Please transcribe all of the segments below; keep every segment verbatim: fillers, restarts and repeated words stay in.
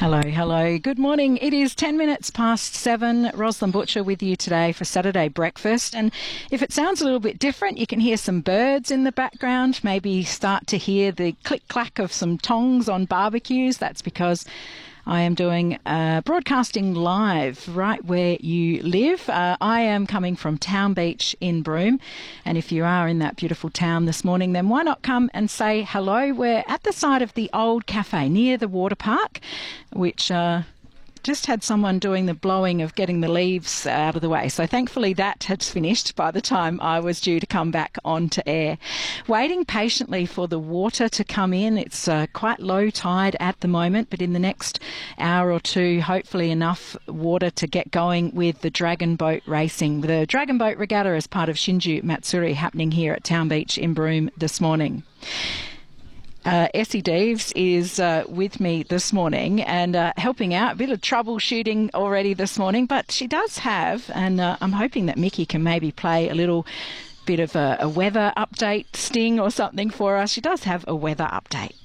Hello, hello. Good morning. It is ten minutes past seven. Rosalind Butcher with you today for Saturday breakfast. And if it sounds a little bit different, you can hear some birds in the background, maybe start to hear the click-clack of some tongs on barbecues. That's because I am doing uh, broadcasting live right where you live. Uh, I am coming from Town Beach in Broome, and if you are in that beautiful town this morning, then why not come and say hello? We're at the side of the old cafe near the water park, which uh, just had someone doing the blowing of getting the leaves out of the way. So thankfully that had finished by the time I was due to come back onto air. Waiting patiently for the water to come in. It's uh, quite low tide at the moment, but in the next hour or two, hopefully enough water to get going with the dragon boat racing. The dragon boat regatta is part of Shinju Matsuri happening here at Town Beach in Broome this morning. Uh, Essie Deves is uh, with me this morning and uh, helping out. A bit of troubleshooting already this morning, but she does have, and uh, I'm hoping that Mickey can maybe play a little bit of a, a weather update sting or something for us. She does have a weather update.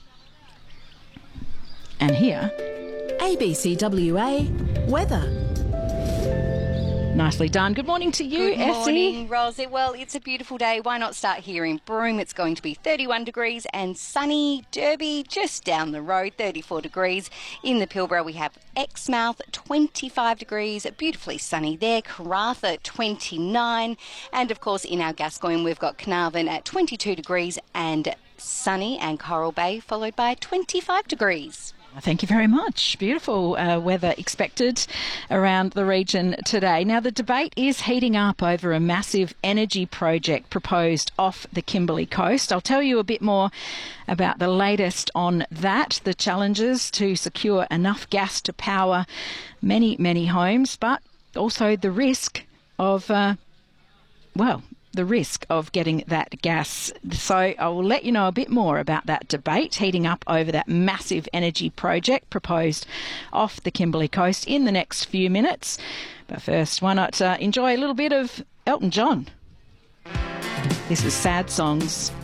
And here, A B C W A weather. Nicely done. Good morning to you, Good Essie. morning, Rosie. Well, it's a beautiful day. Why not start here in Broome? It's going to be thirty-one degrees and sunny. Derby, just down the road, thirty-four degrees. In the Pilbara, we have Exmouth, twenty-five degrees, beautifully sunny there. Karratha, twenty-nine. And, of course, in our Gascoyne, we've got Carnarvon at twenty-two degrees and sunny, and Coral Bay followed by twenty-five degrees. Thank you very much. Beautiful uh, weather expected around the region today. Now, the debate is heating up over a massive energy project proposed off the Kimberley coast. I'll tell you a bit more about the latest on that, the challenges to secure enough gas to power many, many homes, but also the risk of, uh, well, the risk of getting that gas. So I will let you know a bit more about that debate heating up over that massive energy project proposed off the Kimberley coast in the next few minutes. But first, why not uh, enjoy a little bit of Elton John? This is Sad Songs.